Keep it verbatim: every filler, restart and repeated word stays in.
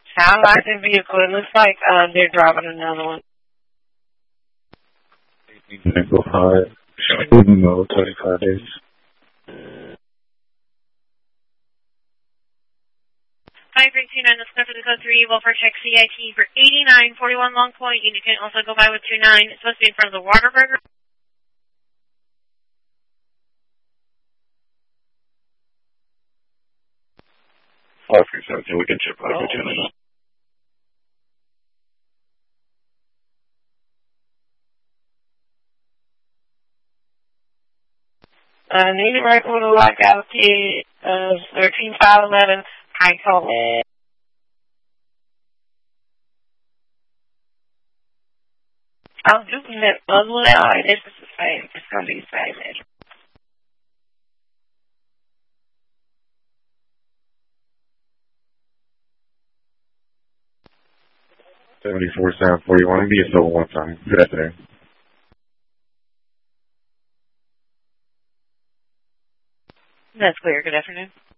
Sound like the vehicle. It looks like uh, they're driving another one. Nickel five. No, twenty-five days. five three two nine, let's go for the code three, well for check C I T for eighty-nine forty-one Long Point. You can also go by with two nine. It's supposed to be in front of the Waterburger. five three seven two, we can chip five three two nine. I need a record with a lockout key of thirteen five eleven. I call it. I'm just in that other one. Alright, this is the same. It's going to be the same measure. seventy-four seven forty-one. Be a civil one time. Good afternoon. That's clear. Good afternoon.